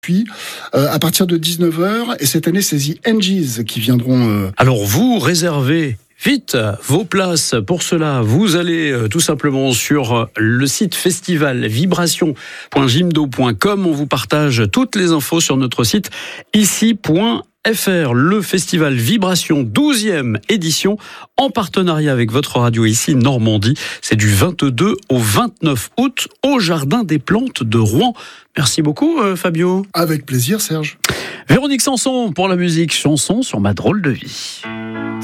Puis, à partir de 19h, et cette année, c'est The Angies qui viendront... Alors vous réservez vite vos places. Pour cela, vous allez tout simplement sur le site festivalvibration.jimdo.com. On vous partage toutes les infos sur notre site ici.fr. Le festival Vibration 12e édition en partenariat avec votre radio ici Normandie. C'est du 22 au 29 août au Jardin des Plantes de Rouen. Merci beaucoup Fabio. Avec plaisir Serge. Véronique Sanson pour la musique chanson sur Ma drôle de vie.